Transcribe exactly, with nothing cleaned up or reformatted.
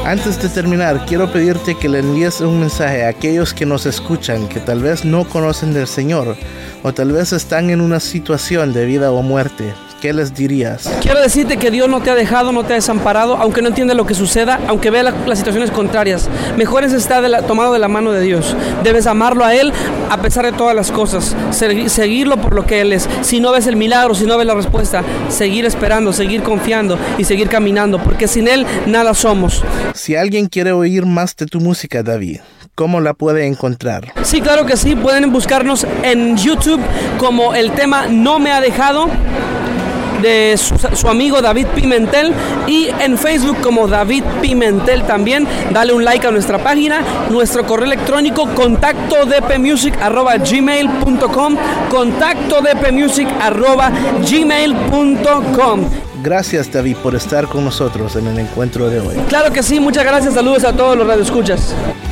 Antes de terminar, quiero pedirte que le envíes un mensaje a aquellos que nos escuchan, que tal vez no conocen del Señor, o tal vez están en una situación de vida o muerte. ¿Qué les dirías? Quiero decirte que Dios no te ha dejado, no te ha desamparado, aunque no entiendas lo que suceda, aunque vea la, las situaciones contrarias. Mejor es estar de la, tomado de la mano de Dios. Debes amarlo a Él a pesar de todas las cosas. Segui, seguirlo por lo que Él es. Si no ves el milagro, si no ves la respuesta, seguir esperando, seguir confiando y seguir caminando, porque sin Él nada somos. Si alguien quiere oír más de tu música, David, ¿cómo la puede encontrar? Sí, claro que sí. Pueden buscarnos en YouTube como el tema No Me Ha Dejado, de su, su amigo David Pimentel, y en Facebook como David Pimentel también. Dale un like a nuestra página, nuestro correo electrónico contacto dpmusic arroba gmail punto com, contacto dpmusic arroba gmail punto com. Gracias, David, por estar con nosotros en el encuentro de hoy. Claro que sí, muchas gracias, saludos a todos los radioescuchas.